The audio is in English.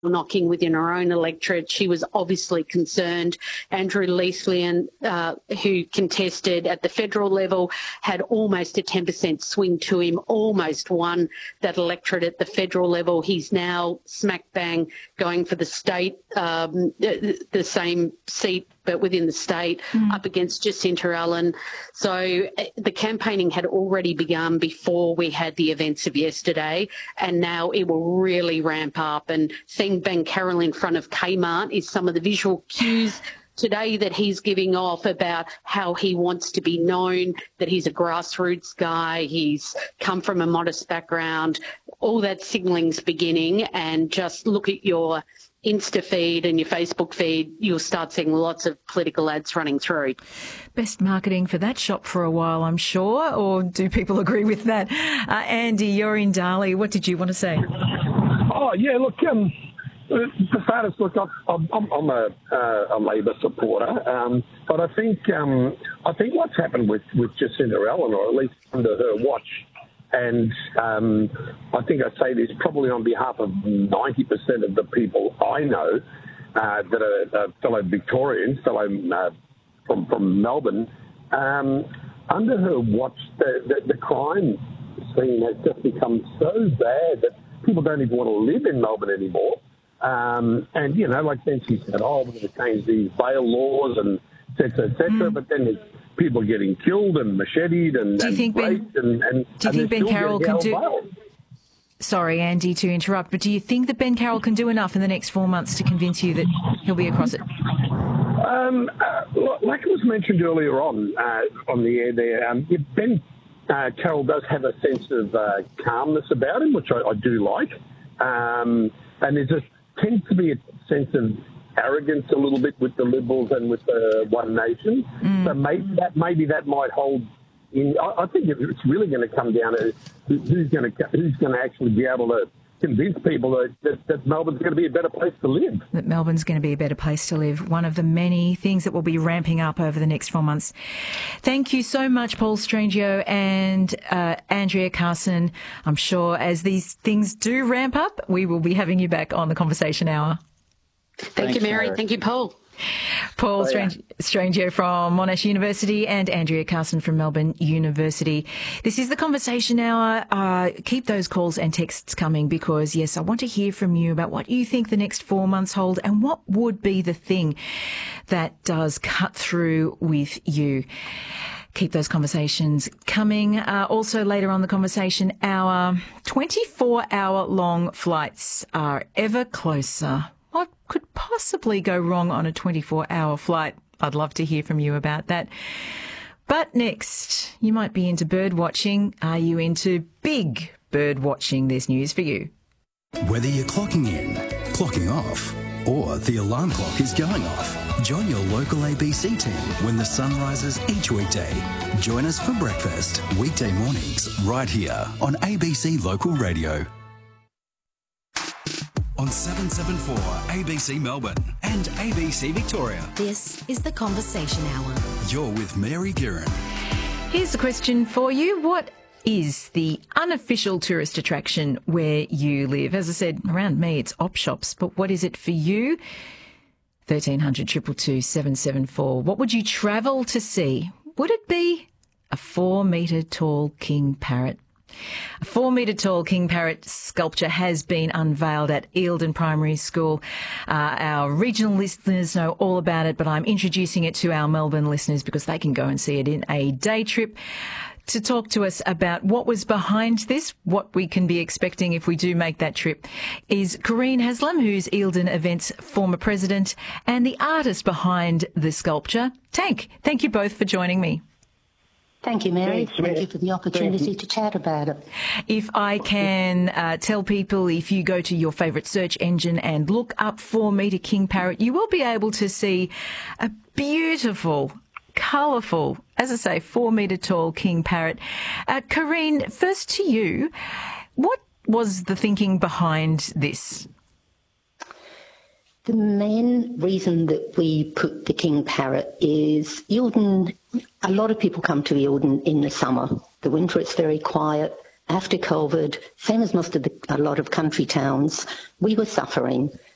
knocking within her own electorate. She was obviously concerned. Andrew Leesleyan, who contested at the federal level, had almost a 10% swing to him, almost won that electorate at the federal level. He's now smack bang going for the state, the same seat but within the state, up against Jacinta Allen. So the campaigning had already begun before we had the events of yesterday, and now it will really ramp up. And seeing Ben Carroll in front of Kmart is some of the visual cues today that he's giving off about how he wants to be known, that he's a grassroots guy, he's come from a modest background. All that signalling's beginning, and just look at your Insta feed and your Facebook feed, you'll start seeing lots of political ads running through. Best marketing for that shop for a while, I'm sure, or do people agree with that? Andy, you're in Darley. What did you want to say? Oh, yeah, look, the fairness, look, I'm a Labor supporter, but I think what's happened with Jacinta Allen, or at least under her watch, and I think I say this probably on behalf of 90% of the people I know that are fellow Victorians, from Melbourne. Under her watch, the crime scene has just become so bad that people don't even want to live in Melbourne anymore. And, you know, like then she said, we're going to change these bail laws and et cetera, but then there's people getting killed and macheted and do you think Ben Carroll can do... Sorry, Andy, to interrupt, but do you think that Ben Carroll can do enough in the next 4 months to convince you that he'll be across it? Like it was mentioned earlier on the air there, Ben Carroll does have a sense of calmness about him, which I do like. And there just tends to be a sense of arrogance a little bit with the Liberals and with the One Nation. So maybe that might hold in. I think it's really going to come down to who's going to actually be able to convince people that Melbourne's going to be a better place to live. That Melbourne's going to be a better place to live. One of the many things that will be ramping up over the next 4 months. Thank you so much, Paul Strangio and Andrea Carson. I'm sure as these things do ramp up, we will be having you back on the Conversation Hour. Thank you, Mary. Thank you, Paul. Paul Strangio from Monash University and Andrea Carson from Melbourne University. This is the Conversation Hour. Keep those calls and texts coming because, yes, I want to hear from you about what you think the next 4 months hold and what would be the thing that does cut through with you. Keep those conversations coming. Also later on the Conversation Hour, 24-hour-long flights are ever closer. What could possibly go wrong on a 24-hour flight? I'd love to hear from you about that. But next, you might be into bird watching. Are you into big bird watching? There's news for you. Whether you're clocking in, clocking off, or the alarm clock is going off, join your local ABC team when the sun rises each weekday. Join us for breakfast, weekday mornings, right here on ABC Local Radio. On 774 ABC Melbourne and ABC Victoria. This is the Conversation Hour. You're with Mary Guerin. Here's the question for you. What is the unofficial tourist attraction where you live? As I said, around me it's op shops, but what is it for you? 1300 222 774. What would you travel to see? Would it be a 4-metre tall king parrot? A 4-metre tall king parrot sculpture has been unveiled at Eildon Primary School. Our regional listeners know all about it, but I'm introducing it to our Melbourne listeners because they can go and see it in a day trip. To talk to us about what was behind this, what we can be expecting if we do make that trip, is Corinne Haslam, who's Eildon Events former president and the artist behind the sculpture. Thank you both for joining me. Thank you, Mary. Thank you for the opportunity to chat about it. If I can tell people, if you go to your favourite search engine and look up 4-metre king parrot, you will be able to see a beautiful, colourful, as I say, 4-metre tall king parrot. Corinne, first to you, what was the thinking behind this? The main reason that we put the king parrot is Eildon, a lot of people come to Eildon in the summer. The winter it's very quiet. After COVID, same as a lot of country towns, we were suffering.